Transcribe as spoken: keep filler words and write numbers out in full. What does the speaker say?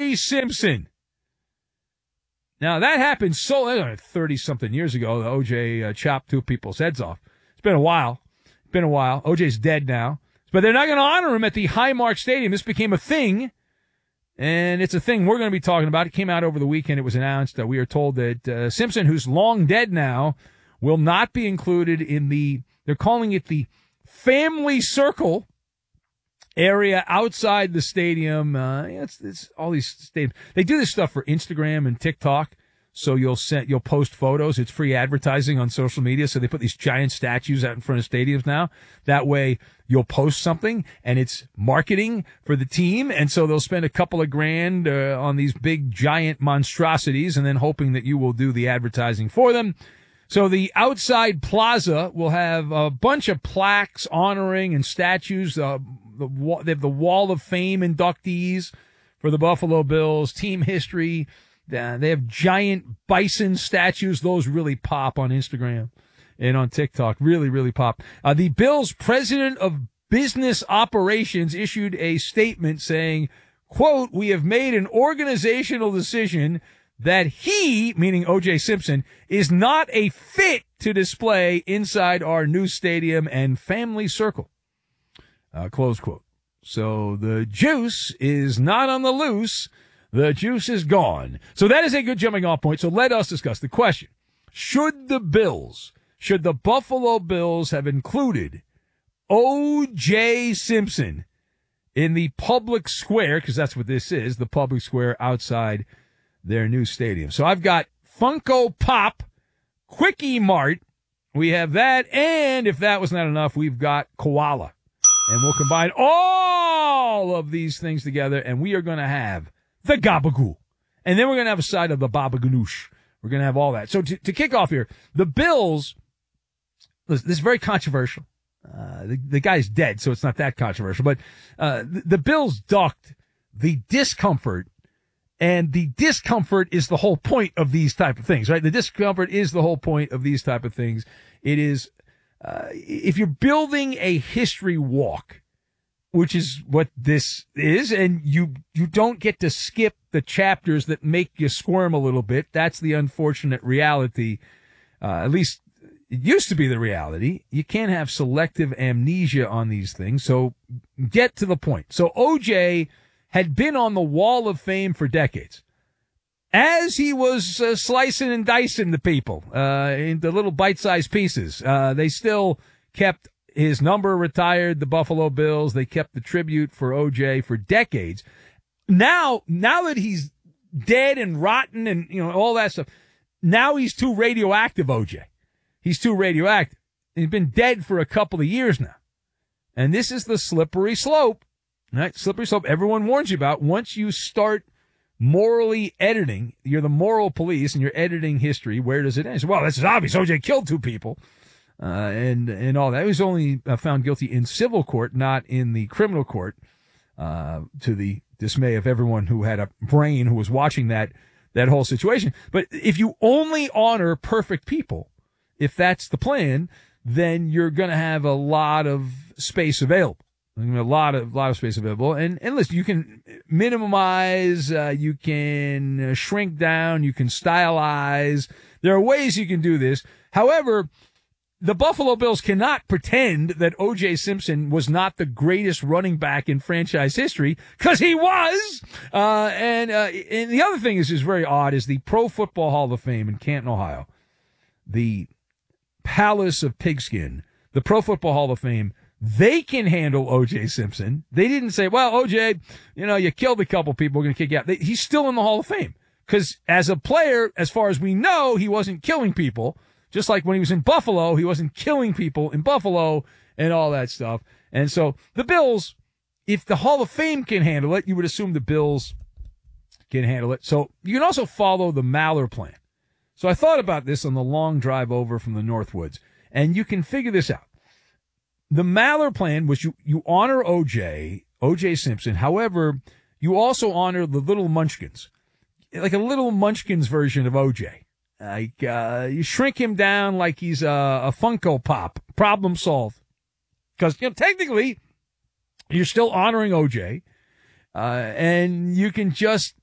J. Simpson. Now, that happened so thirty-something years ago. O J uh, chopped two people's heads off. It's been a while. It's been a while. O J's dead now. But they're not going to honor him at the Highmark Stadium. This became a thing, and it's a thing we're going to be talking about. It came out over the weekend. It was announced that we are told that uh, Simpson, who's long dead now, will not be included in the, they're calling it the Family Circle area outside the stadium. Uh, it's, it's all these stadiums. They do this stuff for Instagram and TikTok. So you'll send, you'll post photos. It's free advertising on social media. So they put these giant statues out in front of stadiums now. That way you'll post something and it's marketing for the team. And so they'll spend a couple of grand uh, on these big giant monstrosities and then hoping that you will do the advertising for them. So the outside plaza will have a bunch of plaques honoring and statues. Uh, the, they have the Wall of Fame inductees for the Buffalo Bills, team history. Uh, they have giant bison statues. Those really pop on Instagram and on TikTok. Really, really pop. Uh, the Bills president of business operations issued a statement saying, quote, "We have made an organizational decision that he," meaning O J. Simpson, "is not a fit to display inside our new stadium and family circle." Uh, close quote. So the juice is not on the loose. The juice is gone. So that is a good jumping off point. So let us discuss the question. Should the Bills, should the Buffalo Bills have included O J. Simpson in the public square, because that's what this is, the public square outside their new stadium? So I've got Funko Pop, Quickie Mart. We have that. And if that was not enough, we've got Koala. And we'll combine all of these things together, and we are going to have the Gabagool. And then we're going to have a side of the Baba Ganoush. We're going to have all that. So to, to kick off here, the Bills, listen, this is very controversial. Uh, the, the guy's dead, so it's not that controversial. But uh, the, the Bills ducked the discomfort, and the discomfort is the whole point of these type of things, right? The discomfort is the whole point of these type of things. It is, uh, if you're building a history walk, which is what this is, and you you don't get to skip the chapters that make you squirm a little bit. That's the unfortunate reality. Uh, at least it used to be the reality. You can't have selective amnesia on these things. So get to the point. So O J had been on the Wall of Fame for decades. As he was uh, slicing and dicing the people uh, into little bite-sized pieces, uh, they still kept his number retired, the Buffalo Bills. They kept the tribute for O J for decades. Now, now that he's dead and rotten and, you know, all that stuff, now he's too radioactive, O J. He's too radioactive. He's been dead for a couple of years now. And this is the slippery slope, right? Slippery slope everyone warns you about. Once you start morally editing, you're the moral police and you're editing history, where does it end? Well, this is obvious. O J killed two people. Uh, and, and all that. He was only uh, found guilty in civil court, not in the criminal court, uh, to the dismay of everyone who had a brain who was watching that, that whole situation. But if you only honor perfect people, if that's the plan, then you're going to have a lot of space available. A lot of, lot of space available. And, and listen, you can minimize, uh, you can shrink down, you can stylize. There are ways you can do this. However, the Buffalo Bills cannot pretend that O J. Simpson was not the greatest running back in franchise history, because he was. Uh, and, uh, and the other thing is, is very odd is the Pro Football Hall of Fame in Canton, Ohio, the palace of pigskin, the Pro Football Hall of Fame, they can handle O J. Simpson. They didn't say, well, O J, you know, you killed a couple people, we're going to kick you out. They, he's still in the Hall of Fame, because as a player, as far as we know, he wasn't killing people. Just like when he was in Buffalo, he wasn't killing people in Buffalo and all that stuff. And so the Bills, if the Hall of Fame can handle it, you would assume the Bills can handle it. So you can also follow the Maller plan. So I thought about this on the long drive over from the Northwoods, and you can figure this out. The Maller plan was you, you honor O J, O J. Simpson. However, you also honor the little munchkins, like a little munchkins version of O J. Like, uh, you shrink him down like he's a, a Funko Pop. Problem solved. Because, you know, technically, you're still honoring O J. Uh, and you can just